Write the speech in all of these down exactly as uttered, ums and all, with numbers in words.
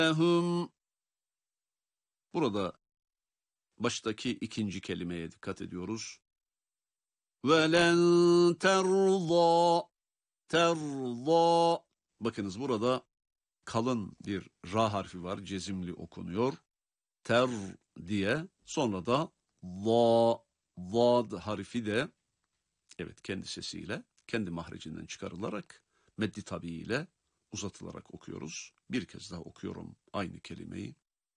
Hum. Burada baştaki ikinci kelimeye dikkat ediyoruz. وَلَنْ تَرْضَى terza. Bakınız burada kalın bir ra harfi var. Cezimli okunuyor. Ter diye. Sonra da za, zad harfi de evet kendi sesiyle, kendi mahrecinden çıkarılarak meddi tabiiyle uzatılarak okuyoruz. Bir kez daha okuyorum aynı kelimeyi.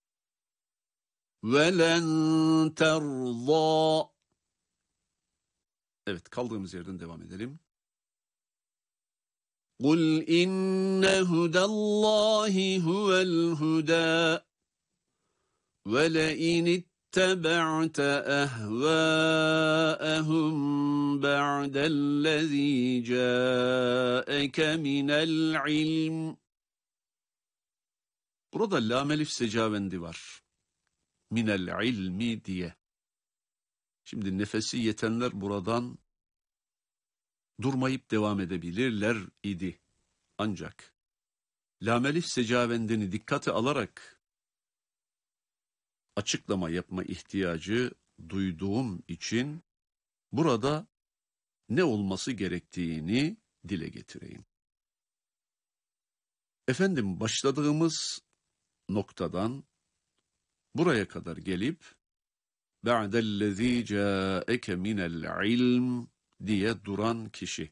وَلَنْ تَرْضَى. Evet, kaldığımız yerden devam edelim. قُلْ إِنَّ هُدَى اللّٰهِ هُوَ الْهُدَى وَلَئِنِ اتَّبَعْتَ أَهْوَاءَهُمْ بَعْدَ الَّذ۪ي جَاءَكَ مِنَ الْعِلْمِ. Burada lam elif secavendi var. Minel ilmi diye. Şimdi nefesi yetenler buradan durmayıp devam edebilirler idi. Ancak lam elif secavendini dikkate alarak açıklama yapma ihtiyacı duyduğum için burada ne olması gerektiğini dile getireyim. Efendim, başladığımız noktadan buraya kadar gelip ba'dellezî câeke minel ilm diye duran kişi.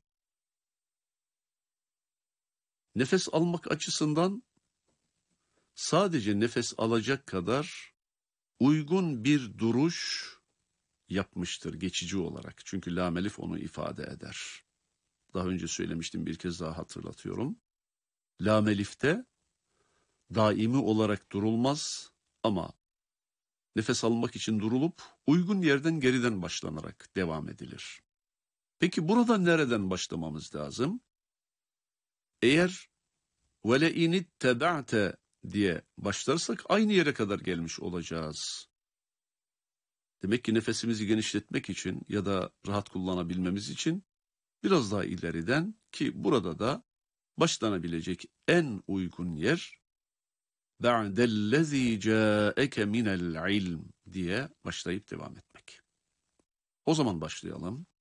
Nefes almak açısından sadece nefes alacak kadar uygun bir duruş yapmıştır geçici olarak. Çünkü lam elif onu ifade eder. Daha önce söylemiştim, bir kez daha hatırlatıyorum. Lam elifte daimi olarak durulmaz ama nefes almak için durulup uygun yerden geriden başlanarak devam edilir. Peki burada nereden başlamamız lazım? Eğer وَلَئِنِ اتَّبَعْتَ diye başlarsak aynı yere kadar gelmiş olacağız. Demek ki nefesimizi genişletmek için ya da rahat kullanabilmemiz için biraz daha ileriden, ki burada da başlanabilecek en uygun yer بَعْدَ الَّذ۪ي جَاءَكَ مِنَ الْعِلْمِ diye başlayıp devam etmek. O zaman başlayalım.